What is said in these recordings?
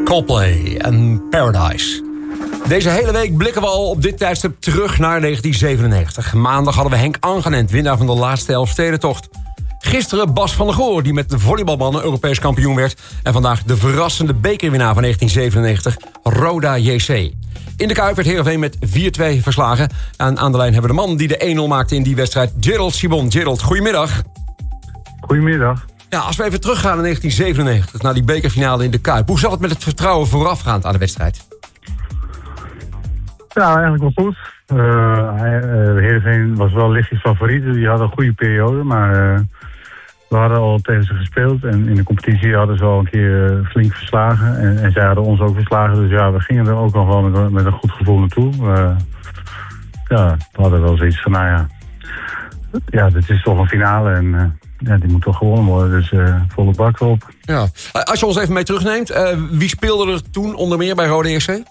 Coldplay en Paradise. Deze hele week blikken we al op dit tijdstip terug naar 1997. Maandag hadden we Henk Angenent, winnaar van de laatste Elfstedentocht. Gisteren Bas van der Goor, die met de volleybalmannen Europees kampioen werd. En vandaag de verrassende bekerwinnaar van 1997, Roda JC. In de Kuip werd Heerenveen met 4-2 verslagen. En aan de lijn hebben we de man die de 1-0 maakte in die wedstrijd, Gerald Sibon. Gerald, goedemiddag. Goedemiddag. Ja, als we even teruggaan naar 1997, naar die bekerfinale in de Kuip. Hoe zat het met het vertrouwen voorafgaand aan de wedstrijd? Ja, eigenlijk wel goed. Heerenveen was wel lichtjes favoriet. Die hadden een goede periode, maar we hadden al tegen ze gespeeld. En in de competitie hadden ze al een keer flink verslagen. En zij hadden ons ook verslagen. Dus ja, we gingen er ook al gewoon met een goed gevoel naartoe. Ja, we hadden wel zoiets van, ja, dit is toch een finale en ja, die moet toch gewonnen worden. Dus volle bak op. Ja. Als je ons even mee terugneemt, wie speelde er toen onder meer bij Rode JC?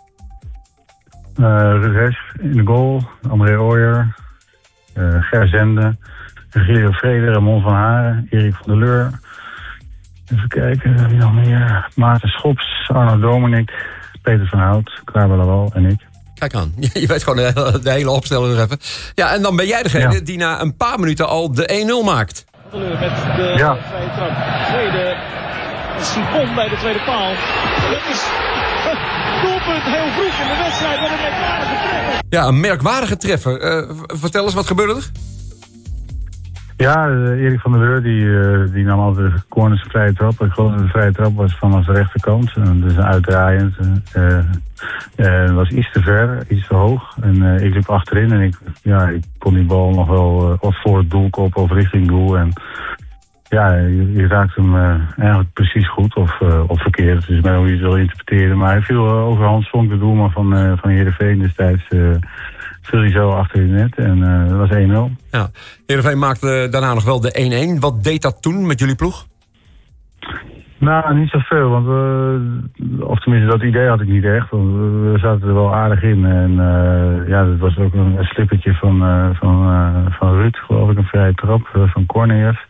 Rudes in de goal, André Ooyer, Ger Zende, Gilio Vrede, Ramon van Haren, Erik van der Leur. Even kijken, wie nog meer? Maarten Schops, Arno Dominik, Peter van Hout, Klaar Lawal en ik. Kijk aan, je weet gewoon de hele opstelling nog even. Ja, en dan ben jij degene die na een paar minuten al de 1-0 maakt. Met de vrije trap. Tweede, Sibon bij de tweede paal. Dat is doelpunt heel vroeg in de wedstrijd. Wat een merkwaardige treffer. Ja, een merkwaardige treffer. Vertel eens, wat gebeurde er? Ja, Erik van der Leur die nam altijd de corners de vrije trap. Ik geloof dat de vrije trap was vanaf de rechterkant. Dus uitdraaiend. Het was iets te ver, iets te hoog. En ik liep achterin en ik kon die bal nog wel of voor het doel koppen of richting doel. En ja, je raakte hem eigenlijk precies goed of verkeerd. Dus bij hoe je het wil interpreteren. Maar hij viel over Hans Vonk, de doelman van Heerenveen destijds. Viel hij zo achter in net en dat was 1-0. Ja. Heerenveen maakte daarna nog wel de 1-1. Wat deed dat toen met jullie ploeg? Nou, niet zoveel, want of tenminste dat idee had ik niet echt. Want we zaten er wel aardig in. En ja, dat was ook een slippertje van Ruud, geloof ik, een vrije trap van Cornelius.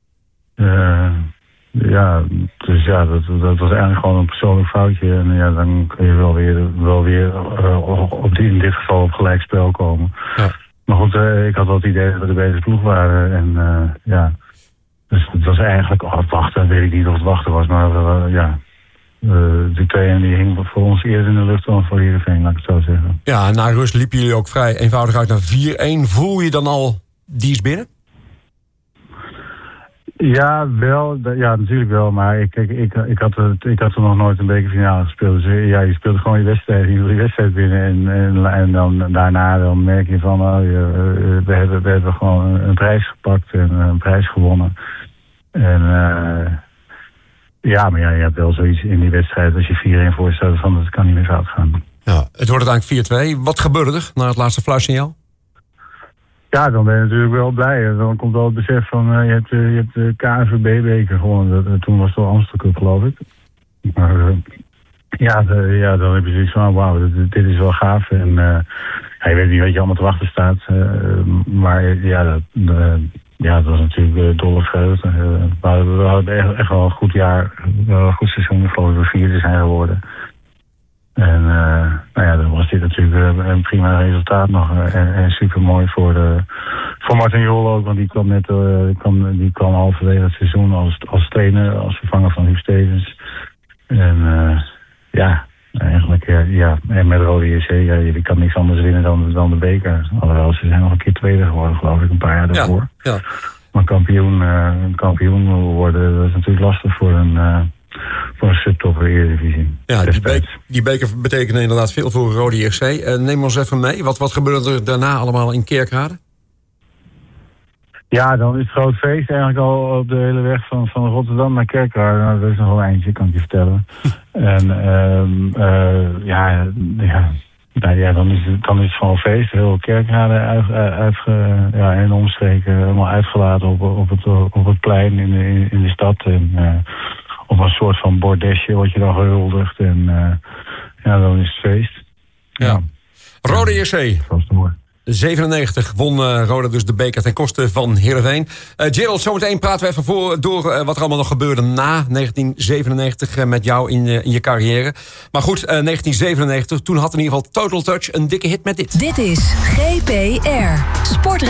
Ja, dus ja, dat was eigenlijk gewoon een persoonlijk foutje. En ja, dan kun je wel weer in dit geval op gelijkspel komen. Ja. Maar goed, ik had wel het idee dat we de betere ploeg waren. En ja, dus het was eigenlijk wachten. Weet ik niet of het wachten was, maar ja. Die 2 die hing voor ons eerder in de lucht dan voor Heerenveen, laat ik het zo zeggen. Ja, na rust liepen jullie ook vrij eenvoudig uit naar 4-1. Voel je dan al, die is binnen? Ja, wel. Ja, natuurlijk wel. Maar ik had er nog nooit een bekerfinale gespeeld. Dus ja, je speelt gewoon je wedstrijd. Je wil die wedstrijd winnen. En dan daarna dan merk je van... we hebben gewoon een prijs gepakt en een prijs gewonnen. En ja, maar ja, je hebt wel zoiets in die wedstrijd. Als je 4-1 voorstelt, van dat kan niet meer fout gaan. Ja, het wordt uiteindelijk 4-2. Wat gebeurde er na het laatste fluitsignaal? Ja, dan ben je natuurlijk wel blij. Dan komt al het besef van, je hebt de KNVB-beker gewonnen. Toen was het wel Amstel Cup, geloof ik. Maar dan heb je zoiets van, wauw, dit is wel gaaf. En je weet niet wat je allemaal te wachten staat. Maar ja, dat was natuurlijk dolle vreugde. We hadden echt wel een goed jaar, een goed seizoen. Ik geloof dat we 4e zijn geworden. En nou ja, dan was dit natuurlijk een prima resultaat nog. En super mooi voor Martin Jol ook, want die kwam halverwege het seizoen als trainer, als vervanger van Huub Stevens. En ja, eigenlijk en met Rode JC, je kan niks anders winnen dan de beker. Alhoewel, ze zijn nog een keer tweede geworden, geloof ik, een paar jaar daarvoor. Ja. Maar kampioen worden, dat is natuurlijk lastig voor een subtopper Eredivisie. Ja, die beker betekende inderdaad veel voor Rode JC. Neem ons even mee. Wat gebeurde er daarna allemaal in Kerkrade? Ja, dan is het groot feest eigenlijk al op de hele weg van Rotterdam naar Kerkrade. Nou, dat is nog wel eentje, kan ik je vertellen. En dan is het gewoon feest. Heel Kerkrade en omstreken helemaal uitgelaten op het plein in de stad. En op een soort van bordesje word je dan gehuldigd. En dan is het feest. Ja. Rode JC. 97 won Roda dus de beker ten koste van Heerenveen. Gerald, zometeen praten we even door wat er allemaal nog gebeurde na 1997 met jou in je carrière. Maar goed, 1997, toen had in ieder geval Total Touch een dikke hit met dit. Dit is GPR Sport.